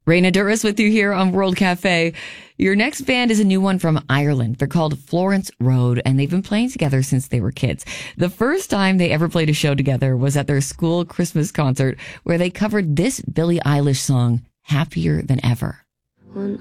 Raina Duras with you here on World Cafe. Your next band is a new one from Ireland. They're called Florence Road, and they've been playing together since they were kids. The first time they ever played a show together was at their school Christmas concert, where they covered this Billie Eilish song, Happier Than Ever.